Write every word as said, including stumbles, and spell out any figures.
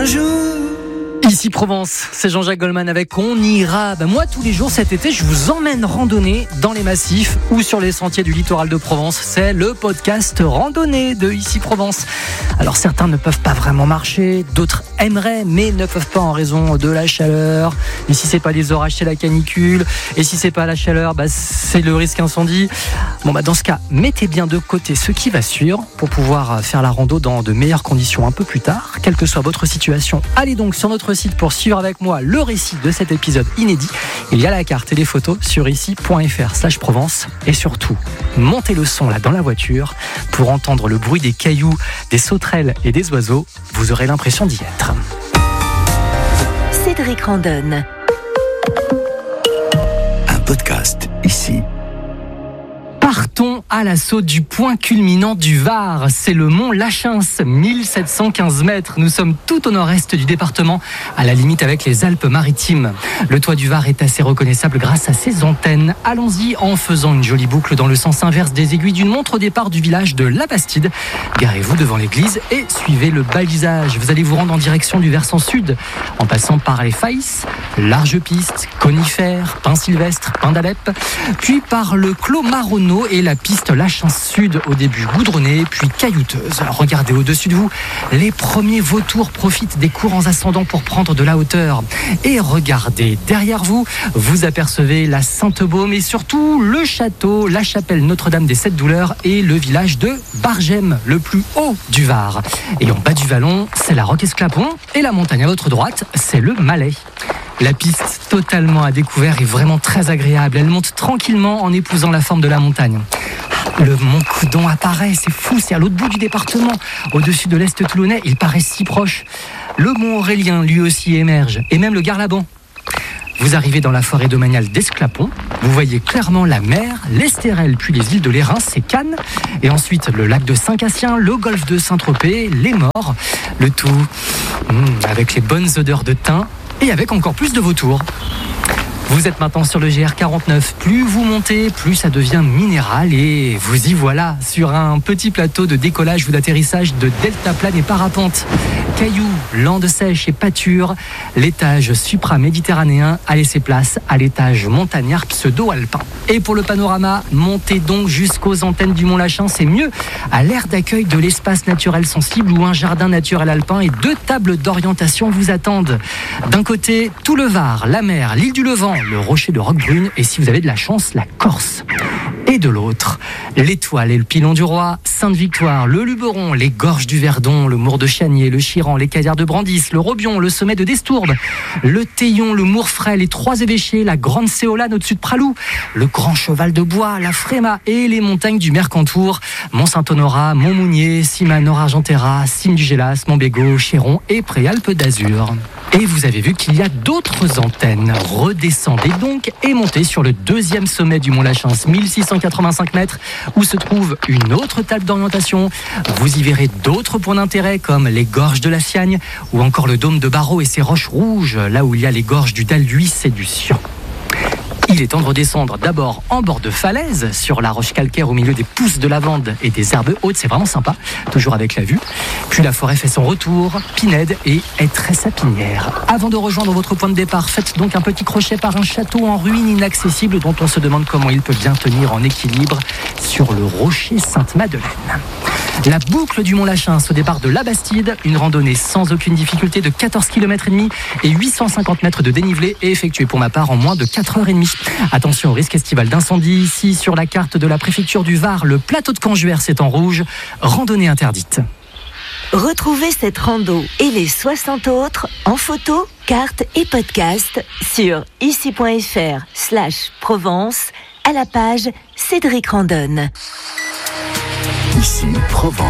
jour. Ici Provence, c'est Jean-Jacques Goldman avec On ira. Ben moi, tous les jours cet été, je vous emmène randonner dans les massifs ou sur les sentiers du littoral de Provence. C'est le podcast randonnée de Ici Provence. Alors certains ne peuvent pas vraiment marcher, d'autres aimeraient mais ne peuvent pas en raison de la chaleur. Et si c'est pas les orages, c'est la canicule. Et si c'est pas la chaleur, ben c'est le risque incendie. Bon bah dans ce cas, mettez bien de côté ce qui va suivre pour pouvoir faire la rando dans de meilleures conditions un peu plus tard, quelle que soit votre situation. Allez donc sur notre site pour suivre avec moi le récit de cet épisode inédit. Il y a la carte et les photos sur ici.fr slash Provence. Et surtout, montez le son là dans la voiture pour entendre le bruit des cailloux, des sauterelles et des oiseaux. Vous aurez l'impression d'y être. Cédric Randonne. Un podcast ici. Partons à l'assaut du point culminant du Var. C'est le mont Lachins, mille sept cent quinze mètres. Nous sommes tout au nord-est du département, à la limite avec les Alpes-Maritimes. Le toit du Var est assez reconnaissable grâce à ses antennes. Allons-y en faisant une jolie boucle dans le sens inverse des aiguilles d'une montre au départ du village de La Bastide. Garez-vous devant l'église et suivez le balisage. Vous allez vous rendre en direction du versant sud, en passant par les Faïs, large piste, conifères, pins sylvestres, pins d'Alep, puis par le clos Marronneau et la piste Lachins Sud, au début goudronnée, puis caillouteuse. Regardez au-dessus de vous, les premiers vautours profitent des courants ascendants pour prendre de la hauteur. Et regardez, derrière vous, vous apercevez la Sainte-Baume et surtout le château, la chapelle Notre-Dame des Sept Douleurs et le village de Bargem, le plus haut du Var. Et en bas du vallon, c'est la Roque-Esclapon et la montagne à votre droite, c'est le Malais. La piste, totalement à découvert, est vraiment très agréable. Elle monte tranquillement en épousant la forme de la montagne. Le mont Coudon apparaît, c'est fou, c'est à l'autre bout du département. Au-dessus de l'Est toulonnais, il paraît si proche. Le mont Aurélien, lui aussi, émerge, et même le Garlaban. Vous arrivez dans la forêt domaniale d'Esclapon, vous voyez clairement la mer, l'Estérel, puis les îles de l'Érins, c'est Cannes, et ensuite le lac de Saint-Cassien, le golfe de Saint-Tropez, les Morts, le tout mmh, avec les bonnes odeurs de thym, et avec encore plus de vautours. Vous êtes maintenant sur le G R quarante-neuf. Plus vous montez, plus ça devient minéral et vous y voilà sur un petit plateau de décollage ou d'atterrissage de deltaplane et parapente. Cailloux, landes sèches et pâtures, l'étage supra-méditerranéen a laissé place à l'étage montagnard pseudo-alpin. Et pour le panorama, montez donc jusqu'aux antennes du Mont Lachins, c'est mieux, à l'aire d'accueil de l'espace naturel sensible où un jardin naturel alpin et deux tables d'orientation vous attendent. D'un côté, tout le Var, la mer, l'île du Levant, le rocher de Roquebrune et si vous avez de la chance, la Corse. Et de l'autre, l'Étoile et le Pilon du Roi, Sainte-Victoire, le Luberon, les gorges du Verdon, le Mour de Chanier, le Chiran, les Cadières de Brandis, le Robion, le sommet de Destourbe, le Théillon, le Mourfray, les Trois-Évêchés, la Grande Séolane au-dessus de Pralou, le Grand Cheval de Bois, la Fréma et les montagnes du Mercantour, Mont-Saint-Honorat, Montmounier, Cima-Nord-Argentera, Cime du Gélas, Montbégot, Chéron et Préalpes d'Azur. Et vous avez vu qu'il y a d'autres antennes. Redescendez donc et montez sur le deuxième sommet du Mont Lachins, mille six cent quatre-vingt-cinq mètres, où se trouve une autre table d'orientation. Vous y verrez d'autres points d'intérêt comme les gorges de la Siagne ou encore le dôme de Barreau et ses roches rouges, là où il y a les gorges du Dalhuis et du Sion. Il est temps de redescendre d'abord en bord de falaise, sur la roche calcaire au milieu des pousses de lavande et des herbes hautes, c'est vraiment sympa, toujours avec la vue. Puis la forêt fait son retour, pinède et est très sapinière. Avant de rejoindre votre point de départ, faites donc un petit crochet par un château en ruine inaccessible dont on se demande comment il peut bien tenir en équilibre sur le rocher Sainte-Madeleine. La boucle du Mont Lachins au départ de La Bastide, une randonnée sans aucune difficulté de quatorze kilomètres et demi et huit cent cinquante mètres de dénivelé est effectuée pour ma part en moins de quatre heures trente. Attention au risque estival d'incendie. Ici, sur la carte de la préfecture du Var, le plateau de Canjuers est en rouge. Randonnée interdite. Retrouvez cette rando et les soixante autres en photo, carte et podcast sur ici.fr slash Provence à la page Cédric Randonne. Ici Provence.